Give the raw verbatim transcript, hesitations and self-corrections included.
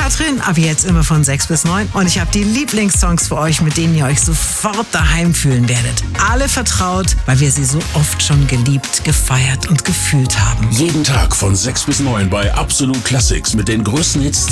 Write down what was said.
Katrin, ab jetzt immer von sechs bis neun. Und ich habe die Lieblingssongs für euch, mit denen ihr euch sofort daheim fühlen werdet. Alle vertraut, weil wir sie so oft schon geliebt, gefeiert und gefühlt haben. Jeden Tag von sechs bis neun bei Absolut Classics mit den größten Hits